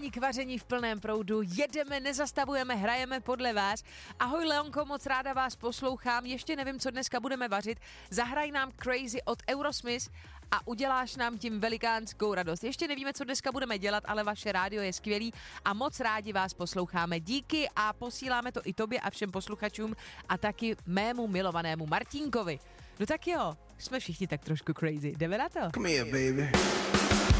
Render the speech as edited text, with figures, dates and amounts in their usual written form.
Deník vaření v plném proudu, jedeme, nezastavujeme, hrajeme podle vás. Ahoj Leonko, moc ráda vás poslouchám, ještě nevím, co dneska budeme vařit. Zahraj nám Crazy od Eurosmith a uděláš nám tím velikánskou radost. Ještě nevíme, co dneska budeme dělat, ale vaše rádio je skvělý a moc rádi vás posloucháme. Díky a posíláme to i tobě a všem posluchačům a taky mému milovanému Martínkovi. No tak jo, jsme všichni tak trošku crazy. Jdeme na to. Come here, baby.